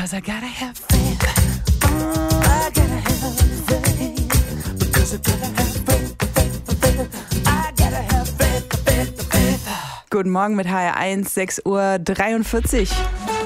'Cause I gotta have faith. I gotta have faith. Because I gotta have faith. I gotta have faith. Guten Morgen mit HR1, 6:43 Uhr.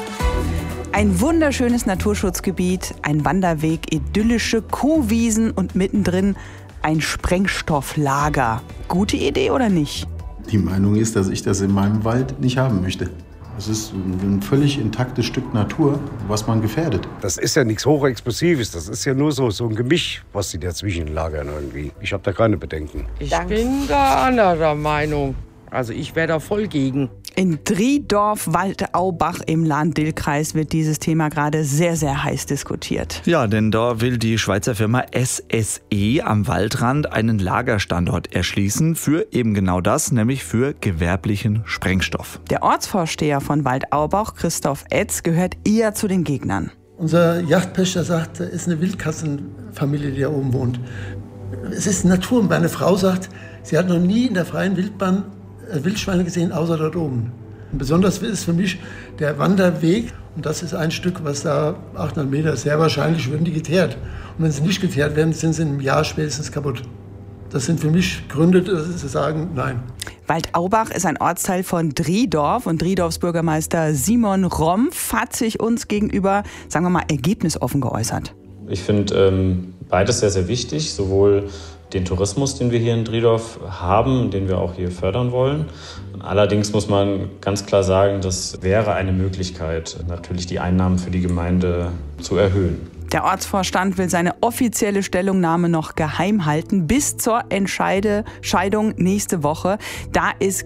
Ein wunderschönes Naturschutzgebiet, ein Wanderweg, idyllische Kuhwiesen und mittendrin ein Sprengstofflager. Gute Idee oder nicht? Die Meinung ist, dass ich das in meinem Wald nicht haben möchte. Es ist ein völlig intaktes Stück Natur, was man gefährdet. Das ist ja nichts Hochexplosives, das ist ja nur so ein Gemisch, was sie dazwischen lagern irgendwie. Ich habe da keine Bedenken. Ich bin da anderer Meinung. Also ich wäre da voll gegen. In Driedorf-Waldaubach im Lahn-Dill-Kreis wird dieses Thema gerade sehr, sehr heiß diskutiert. Ja, denn da will die Schweizer Firma SSE am Waldrand einen Lagerstandort erschließen für eben genau das, nämlich für gewerblichen Sprengstoff. Der Ortsvorsteher von Waldaubach, Christoph Etz, gehört eher zu den Gegnern. Unser Yachtpächter sagt, es ist eine Wildkatzenfamilie, die da oben wohnt. Es ist Natur. Und meine Frau sagt, sie hat noch nie in der freien Wildbahn Wildschweine gesehen, außer dort oben. Und besonders ist für mich der Wanderweg. Und das ist ein Stück, was da 800 Meter, sehr wahrscheinlich würden die geteert. Und wenn sie nicht geteert werden, sind sie in einem Jahr spätestens kaputt. Das sind für mich Gründe, zu sagen, nein. Waldaubach ist ein Ortsteil von Driedorf und Driedorfs Bürgermeister Simon Rompf hat sich uns gegenüber, sagen wir mal, ergebnisoffen geäußert. Ich finde beides sehr, sehr wichtig, sowohl den Tourismus, den wir hier in Driedorf haben, den wir auch hier fördern wollen. Allerdings muss man ganz klar sagen, das wäre eine Möglichkeit, natürlich die Einnahmen für die Gemeinde zu erhöhen. Der Ortsvorstand will seine offizielle Stellungnahme noch geheim halten bis zur Entscheidung nächste Woche. Da ist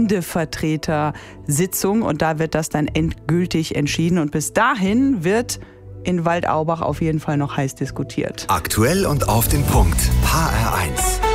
Gemeindevertretersitzung und da wird das dann endgültig entschieden. Und bis dahin wird in Waldaubach auf jeden Fall noch heiß diskutiert. Aktuell und auf den Punkt. HR1.